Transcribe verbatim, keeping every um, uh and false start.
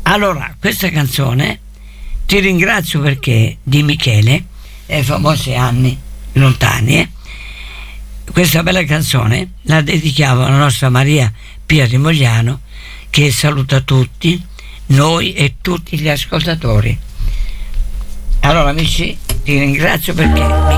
Allora, questa canzone, Ti ringrazio perché, di Michele, ai famosi anni lontani, eh? Questa bella canzone la dedichiamo alla nostra Maria Pia di Mogliano, che saluta tutti noi e tutti gli ascoltatori. Allora amici, ti ringrazio perché